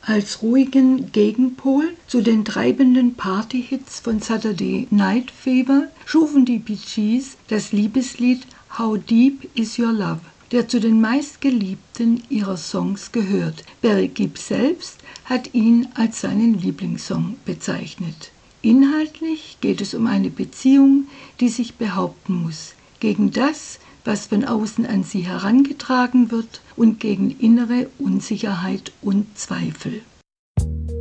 Als ruhigen Gegenpol zu den treibenden Partyhits von Saturday Night Fever schufen die Bee Gees das Liebeslied How Deep Is Your Love, der zu den meistgeliebten ihrer Songs gehört. Barry Gibb selbst hat ihn als seinen Lieblingssong bezeichnet. Inhaltlich geht es um eine Beziehung, die sich behaupten muss, gegen das, was von außen an sie herangetragen wird, und gegen innere Unsicherheit und Zweifel.